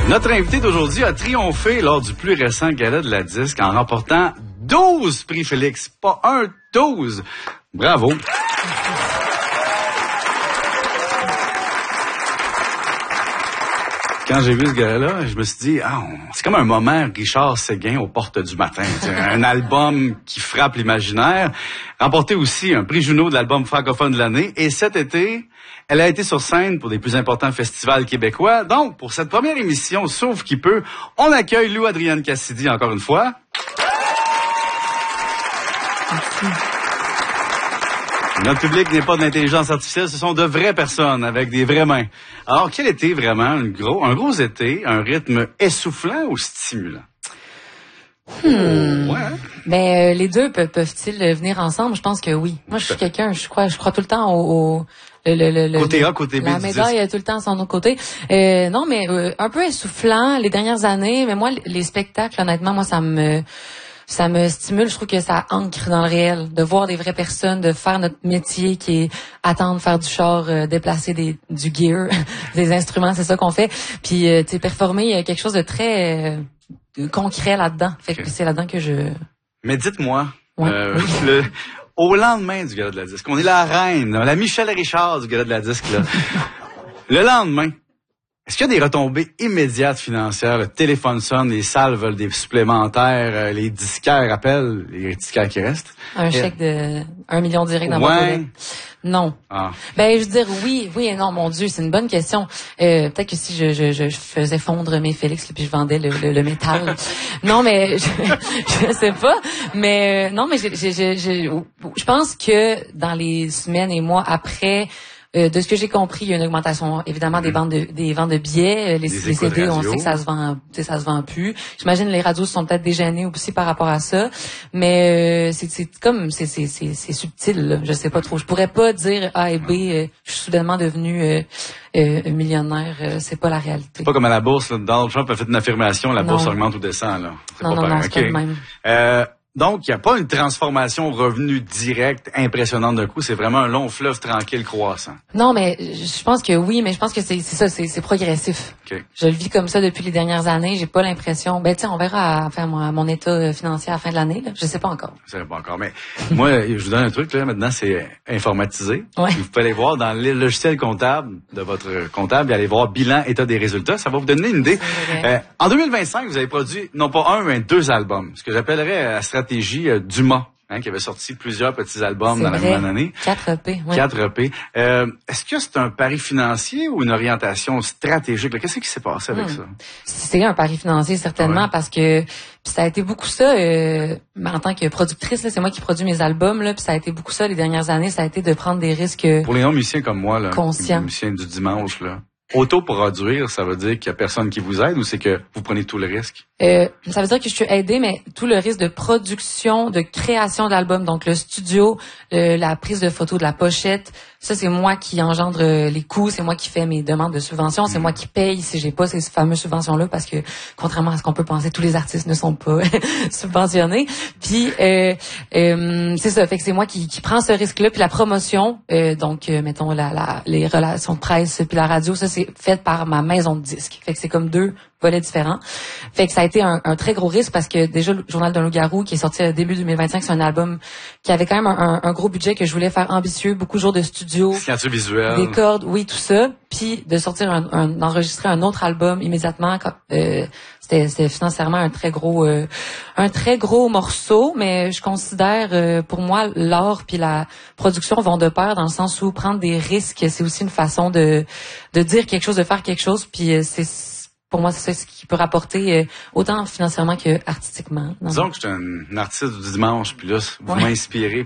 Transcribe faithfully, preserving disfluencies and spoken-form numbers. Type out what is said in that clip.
Notre invité d'aujourd'hui a triomphé lors du plus récent gala de la disque en remportant douze prix Félix. Pas un, douze. Bravo. Quand j'ai vu ce gars-là, je me suis dit, ah, on... c'est comme un moment Richard Séguin aux portes du matin. Un album qui frappe l'imaginaire. Remporté aussi un prix Juno de l'album francophone de l'année. Et cet été, elle a été sur scène pour des plus importants festivals québécois. Donc, pour cette première émission, sauf qui peut, on accueille Lou Adrienne Cassidy encore une fois. Notre public n'est pas de l'intelligence artificielle, ce sont de vraies personnes avec des vraies mains. Alors, quel été vraiment? Un gros, un gros été, un rythme essoufflant ou stimulant? Hmm. Ouais. Ben, euh, les deux peuvent, peuvent-ils venir ensemble? Je pense que oui. Moi, je suis quelqu'un, je crois, je crois tout le temps au, au le, le, le, côté A, côté B. La médaille a tout le temps son autre côté. Euh, non, mais euh, un peu essoufflant les dernières années. Mais moi, les spectacles, honnêtement, moi, ça me ça me stimule. Je trouve que ça ancre dans le réel, de voir des vraies personnes, de faire notre métier qui est attendre, faire du char, euh, déplacer des du gear, des instruments, c'est ça qu'on fait. Puis, euh, tu sais, performer, il y a quelque chose de très euh, concret là-dedans. Fait que okay. C'est là-dedans que je... Mais dites-moi, ouais. euh, le, au lendemain du gala de la disque, on est la reine, la Michèle Richard du gala de la disque, là. Le lendemain, est-ce qu'il y a des retombées immédiates financières? Le téléphone sonne, les salles veulent des supplémentaires, euh, les disquaires appellent, les disquaires qui restent. Un et... chèque de un million direct dans ouais. votre Non. Ah. Ben, je veux dire, oui, oui et non, mon Dieu, c'est une bonne question. Euh, peut-être que si je, je, je faisais fondre mes Félix, puis je vendais le, le, le métal. Non, mais, je, je sais pas. Mais, non, mais je, je, je, je, je pense que dans les semaines et mois après, Euh, de ce que j'ai compris, il y a une augmentation évidemment des ventes de des ventes de billets, les, les C D, on sait que ça se vend, tu sais, ça se vend plus. J'imagine les radios sont peut-être déjeunées aussi par rapport à ça, mais euh, c'est c'est comme c'est c'est c'est c'est subtil, là. Je sais pas trop. Je pourrais pas dire A et B, euh, je suis soudainement devenu euh, euh, millionnaire, euh, c'est pas la réalité. C'est pas comme à la bourse, là, Donald Trump a fait une affirmation, la bourse non. augmente ou descend là. C'est non pas non pareil. non, c'est okay. pas le même. Euh, Donc, il n'y a pas une transformation revenu directe impressionnante d'un coup. C'est vraiment un long fleuve tranquille croissant. Non, mais je pense que oui, mais je pense que c'est, c'est ça, c'est, c'est progressif. Okay. Je le vis comme ça depuis les dernières années. J'ai pas l'impression... Ben, tiens, on verra à faire mon, mon état financier à la fin de l'année. Là. Je sais pas encore. Je sais pas encore, mais moi, je vous donne un truc, là, maintenant, c'est informatisé. Ouais. Vous pouvez aller voir dans le logiciel comptable de votre comptable et aller voir bilan, état des résultats. Ça va vous donner une idée. Euh, en deux mille vingt-cinq, vous avez produit, non pas un, mais deux albums. Ce que j'appellerais la stratégie Euh, Dumas, hein, qui avait sorti plusieurs petits albums c'est dans vrai. la même année. quatre E P, oui. quatre E P. Euh, est-ce que c'est un pari financier ou une orientation stratégique? Là? Qu'est-ce qui s'est passé avec hmm. ça? C'est un pari financier, certainement, ouais. parce que puis ça a été beaucoup ça, euh, en tant que productrice, là, c'est moi qui produis mes albums, là, puis ça a été beaucoup ça les dernières années, ça a été de prendre des risques pour les non-musiciens comme moi, là, conscients. Les musiciens du dimanche, là. Autoproduire, ça veut dire qu'il y a personne qui vous aide ou c'est que vous prenez tout le risque? Euh, ça veut dire que je suis aidée, mais tout le risque de production, de création d'album, donc le studio, le, la prise de photos de la pochette, ça c'est moi qui engendre les coûts, c'est moi qui fais mes demandes de subventions, c'est mmh. moi qui paye si j'ai pas ces fameuses subventions-là, parce que contrairement à ce qu'on peut penser, tous les artistes ne sont pas subventionnés. Puis euh, euh, c'est ça, fait que c'est moi qui, qui prends ce risque-là, puis la promotion, euh, donc euh, mettons la, la, les relations de presse, puis la radio, ça c'est fait par ma maison de disques. Fait que c'est comme deux volets différents. Fait que ça a été un, un très gros risque parce que déjà le Journal d'un loup-garou qui est sorti début deux mille vingt-cinq, c'est un album qui avait quand même un, un, un gros budget que je voulais faire ambitieux, beaucoup de jours de studio, signature visuelle, des cordes, oui tout ça, puis de sortir un, un d'enregistrer un autre album immédiatement. Euh, c'était, c'était financièrement un très gros euh, un très gros morceau, mais je considère euh, pour moi l'art puis la production vont de pair dans le sens où prendre des risques, c'est aussi une façon de de dire quelque chose, de faire quelque chose, puis euh, c'est pour moi, c'est ce qui peut rapporter euh, autant financièrement que artistiquement. Disons que je suis un artiste du dimanche, puis là, vous ouais. m'inspirez